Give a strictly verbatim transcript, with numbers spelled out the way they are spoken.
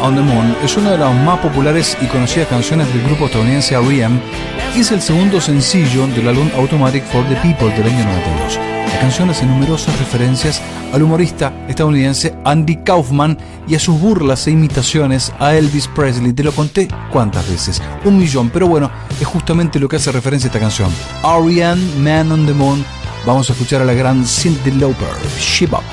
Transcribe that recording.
on the Moon es una de las más populares y conocidas canciones del grupo estadounidense R E M y es el segundo sencillo del álbum Automatic for the People del año noventa y dos. La canción hace numerosas referencias al humorista estadounidense Andy Kaufman y a sus burlas e imitaciones a Elvis Presley. Te lo conté cuántas veces, un millón, pero bueno, es justamente lo que hace referencia a esta canción. R E M, Man on the Moon. Vamos a escuchar a la gran Cyndi Lauper, She Bop.